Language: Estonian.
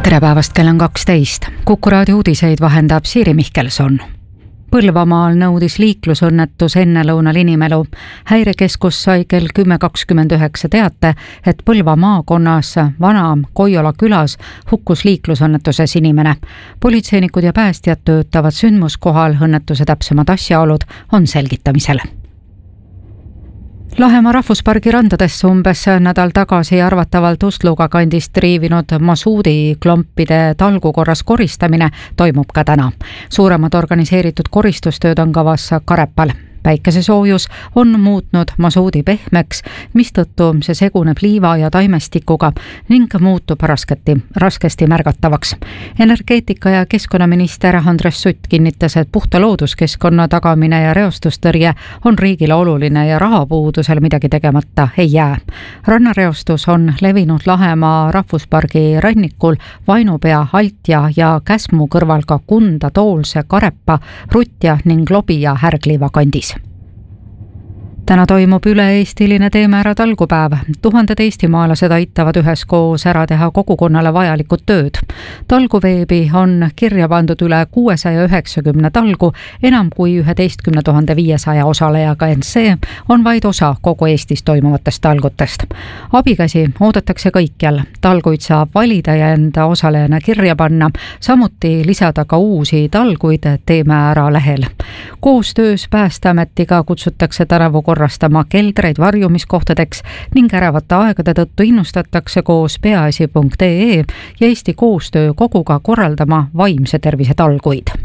Tere päevast, kell on 12. Kuku raadio uudiseid vahendab Siiri Mihkelson. Põlvamaal nõudis liiklusõnnetus ennelõunal inimelu. Häirekeskus sai kell 10.29 teate, et Põlva maakonnas Vana-Koiola külas hukkus liiklusõnnetuses inimene. Politseinikud ja päästjad töötavad sündmuskohal, õnnetuse täpsemad asjaolud on selgitamisel. Lahemaa rahvuspargi randadesse umbes nädal tagasi arvatavalt Ustluga kandist triivinud masuudi klompide talgukorras koristamine toimub ka täna. Suuremad organiseeritud koristustööd on kavas Karepal. Päikesesoojus on muutnud masuudi pehmeks, mistõttu see seguneb liiva ja taimestikuga ning muutub raskesti märgatavaks. Energeetika- ja keskkonnaminister Andres Sutt kinnitas, et puhta looduskeskkonna tagamine ja reostustõrje on riigile oluline ja rahapuudusel midagi tegemata ei jää. Rannareostus on levinud Lahemaa rahvuspargi rannikul Vainupea, Altja ja Käsmu kõrval ka Kunda, Toolse, Karepa, Rutja ning Lobija Härgliiva kandis. Täna toimub üle-eestiline Teeme ära talgupäev. Tuhanded eestimaalased aitavad üheskoos ära teha kogukonnale vajalikud tööd. Talguveebi on kirja pandud üle 690 talgu, enam kui 11 500 osalejaga, ent see on vaid osa kogu Eestis toimuvatest talgutest. Abikäsi oodatakse kõikjal. Talguid saab valida ja enda osalejana kirja panna, samuti lisada ka uusi talguid Teeme ära lehel. Koostöös Päästeametiga kutsutakse tänavu korrastama keldreid varjumiskohtadeks ning äravate aegade tõttu innustatakse koos peaasi.ee ja Eesti Koostöö Koguga korraldama vaimse tervise talguid.